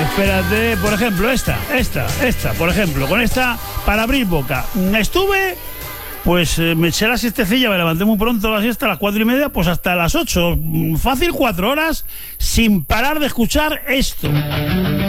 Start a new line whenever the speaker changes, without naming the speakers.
Espérate, por ejemplo, esta, por ejemplo, con esta para abrir boca. Estuve, pues me eché la siestecilla, me levanté muy pronto a la siesta a las 4:30, pues hasta las 8, fácil 4 horas, sin parar de escuchar esto.